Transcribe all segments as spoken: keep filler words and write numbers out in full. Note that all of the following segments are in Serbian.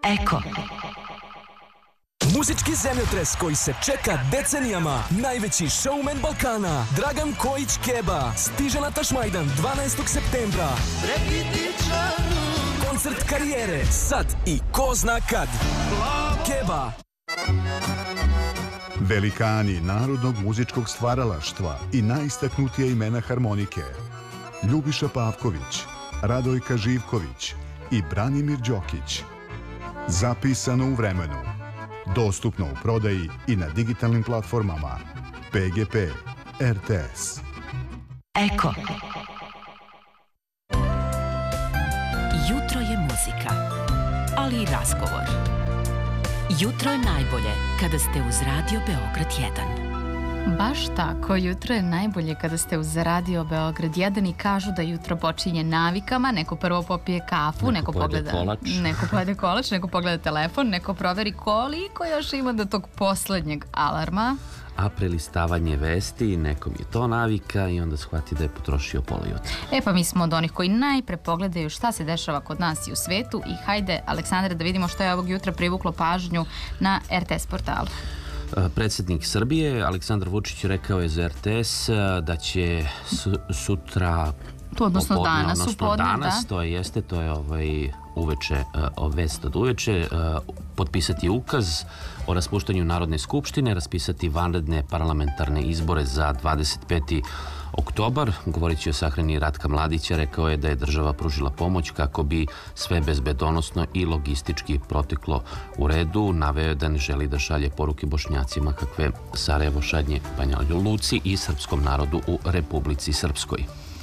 Eko. Muzički zemljotres koji se čeka decenijama. Najveći showman Balkana, Dragan Kojić Keba, stiže na Tašmajdan dvanaestog septembra. Koncert karijere, sad i ko zna kad. Keba. Velikani narodnog muzičkog stvaralaštva i najistaknutija imena harmonike. Ljubiša Pavković, Radojka Živković i Branimir Đokić. Zapisano u vremenu. Dostupno u prodaji i na digitalnim platformama. P G P, R T S. Eko. Jutro je muzika, ali i razgovor. Jutro je najbolje kada ste uz Radio Beograd jedan. Baš tako, jutro je najbolje kada ste uz Radio Beograd jedan i kažu da jutro počinje navikama, neko prvo popije kafu, neko, neko pogleda kolač. Neko pojede kolač, neko pogleda telefon, neko proveri koliko još ima do tog poslednjeg alarma. A prelistavanje vesti, nekom je to navika i onda shvati da je potrošio pola jutra. E pa mi smo od onih koji najpre pogledaju šta se dešava kod nas i u svetu i hajde, Aleksandre, da vidimo što je ovog jutra privuklo pažnju na R T S portalu. Predsjednik Srbije Aleksandar Vučić rekao je za R T S da će su, sutra to odnosno popodne, danas, odnosno upodne, danas da. To je jeste, to je ovaj uveče, uh, vest od uveče, uh, potpisati ukaz o raspuštanju Narodne skupštine, raspisati vanredne parlamentarne izbore za dvadeset peti oktobar. Govoreći o sahrani Ratka Mladića, rekao je da je država pružila pomoć kako bi sve bezbedonosno i logistički proteklo u redu. Naveo je da ne želi da šalje poruke Bošnjacima kakve Sarajevo šalje Banja Luci i srpskom narodu u Republici Srpskoj.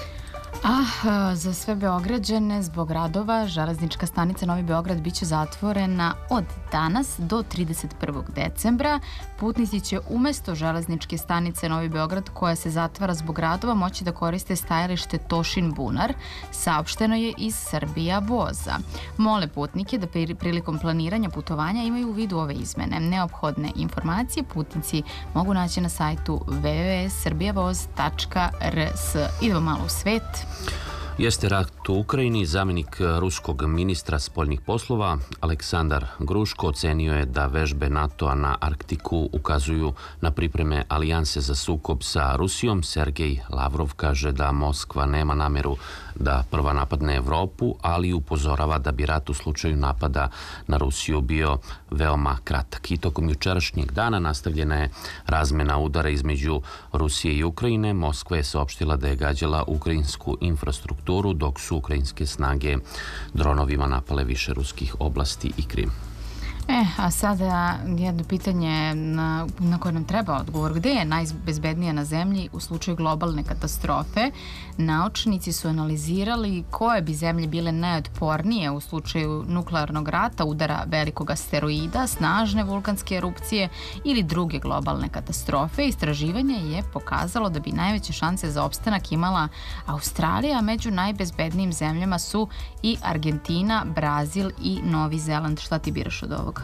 Ah, za sve Beograđane zbog radova železnička stanica Novi Beograd biće zatvorena od danas do trideset prvog decembra. Putnici će umesto železničke stanice Novi Beograd koja se zatvara zbog radova moći da koriste stajalište Tošin Bunar, saopšteno je iz Srbija voza. Mole putnike da prilikom planiranja putovanja imaju u vidu ove izmene. Neophodne informacije putnici mogu naći na sajtu w w w tačka srbijavoz tačka r s. Idemo malo u svet. Jeste rat u Ukrajini. Zamjenik ruskog ministra spoljnih poslova Aleksandar Gruško ocenio je da vežbe NATO-a na Arktiku ukazuju na pripreme alijanse za sukob sa Rusijom. Sergej Lavrov kaže da Moskva nema nameru da prva napadne Evropu, ali upozorava da bi rat u slučaju napada na Rusiju bio veoma kratak. I tokom jučerašnjeg dana nastavljena je razmena udara između Rusije i Ukrajine. Moskva je saopštila da je gađala ukrajinsku infrastrukturu, dok su ukrajinske snage dronovima napale više ruskih oblasti i Krim. E, a sada jedno pitanje na, na koje nam treba odgovor. Gde je najbezbednije na zemlji u slučaju globalne katastrofe? Naučnici su analizirali koje bi zemlje bile najotpornije u slučaju nuklearnog rata, udara velikog asteroida, snažne vulkanske erupcije ili druge globalne katastrofe. Istraživanje je pokazalo da bi najveće šanse za opstanak imala Australija, a među najbezbednijim zemljama su i Argentina, Brazil i Novi Zeland. Šta ti biraš od ovoga?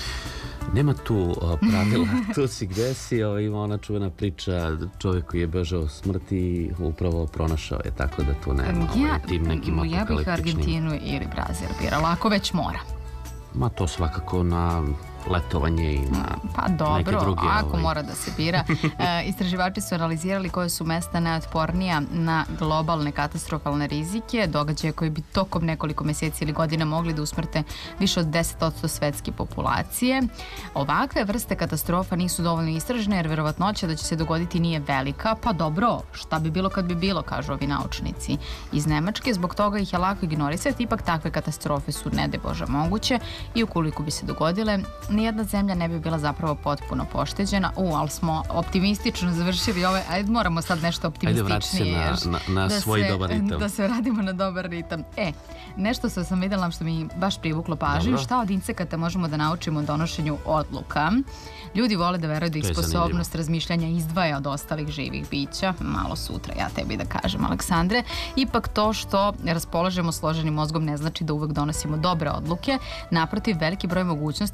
Nema tu uh, pravila, tu si gde si, ovo, ima ona čuvena priča, čovjek koji je bežao smrti i upravo pronašao je, tako da tu nema ja, ovaj, tim nekim apokaliptičnim. Ja bih Argentinu ili Brazil birala, ako već mora. Ma to svakako na letovanje i na pa dobro, neke druge... ako ovaj... mora da se bira. E, istraživači su analizirali koje su mesta najotpornija na globalne katastrofalne rizike, događaje koji bi tokom nekoliko mjeseci ili godina mogli da usmrte više od deset posto svetske populacije. Ovakve vrste katastrofa nisu dovoljno istražene jer verovatnoća da će se dogoditi nije velika. Pa dobro, šta bi bilo kad bi bilo, kažu ovi naučnici iz Nemačke. Zbog toga ih je lako ignorisati, ipak takve katastrofe su ne daj Bože moguće i ukoliko bi se dogodile, nijedna zemlja ne bi bila zapravo potpuno pošteđena. U, ali smo optimistično završili ove, ajde moramo sad nešto optimističnije. Ajde, vrati se na, na, na da svoj se, dobar ritam. Da se radimo na dobar ritam. E, nešto što sam vidjela što mi baš privuklo pažnju, šta od insekata možemo da naučimo o donošenju odluka. Ljudi vole da veruju da ih sposobnost razmišljanja izdvaja od ostalih živih bića. Malo sutra, ja tebi da kažem, Aleksandre. Ipak to što raspolažemo složenim mozgom ne znači da uvek donosimo dobre odluke. Naprotiv, veliki broj mogućnosti snažno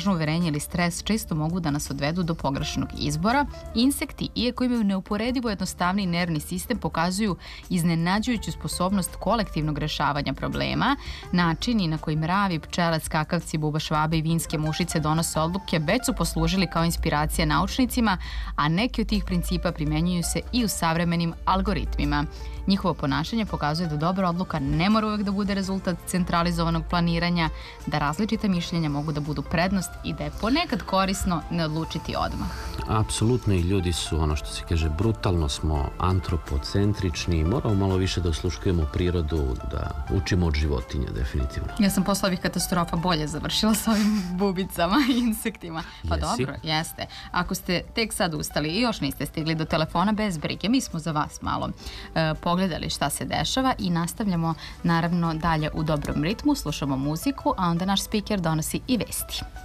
lažno uverenje ili stres često mogu da nas odvedu do pogrešnog izbora. Insekti, iako imaju neuporedivo jednostavni nervni sistem, pokazuju iznenađujuću sposobnost kolektivnog rešavanja problema. Načini na koji mravi, pčele, skakavci, buba švabe i vinske mušice donose odluke već su poslužili kao inspiracija naučnicima, a neki od tih principa primenjuju se i u savremenim algoritmima. Njihovo ponašanje pokazuje da dobra odluka ne mora uvek da bude rezultat centralizovanog planiranja, da različite mišljenja mogu da budu prednost i da je ponekad korisno ne odlučiti odmah. Apsolutno, i ljudi su, ono što se kaže, brutalno smo antropocentrični, moramo malo više da osluškujemo prirodu, da učimo od životinja, definitivno. Ja sam posle ovih katastrofa bolje završila sa ovim bubicama i insektima. Pa Jesi? dobro, jeste. Ako ste tek sad ustali i još niste stigli do telefona, bez brige, mi smo za vas malo e, pogledali šta se dešava i nastavljamo naravno dalje u dobrom ritmu, slušamo muziku, a onda naš speaker donosi i vesti.